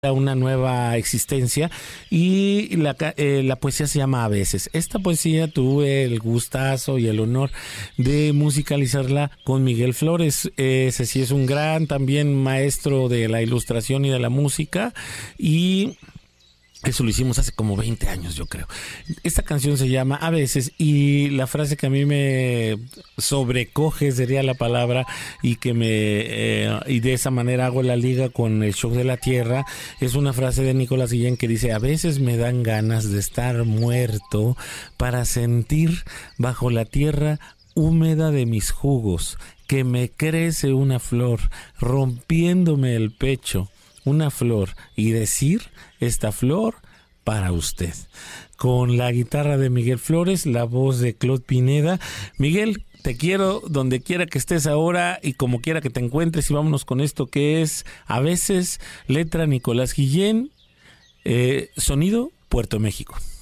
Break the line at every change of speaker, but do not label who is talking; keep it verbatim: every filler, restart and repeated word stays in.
una nueva existencia y la, eh, la poesía se llama A veces. Esta poesía tuve el gustazo y el honor de musicalizarla con Miguel Flores. Ese sí es un gran también maestro de la ilustración y de la música, y eso lo hicimos hace como veinte años, yo creo. Esta canción se llama A veces, y la frase que a mí me sobrecoge sería la palabra, y que me eh, y de esa manera hago la liga con el show de la tierra, es una frase de Nicolás Guillén que dice: a veces me dan ganas de estar muerto para sentir bajo la tierra húmeda de mis jugos que me crece una flor rompiéndome el pecho, una flor, y decir: esta flor para usted. Con la guitarra de Miguel Flores, la voz de Claude Pineda. Miguel, te quiero donde quiera que estés ahora y como quiera que te encuentres, y vámonos con esto que es A veces, letra Nicolás Guillén, eh, sonido Puerto México.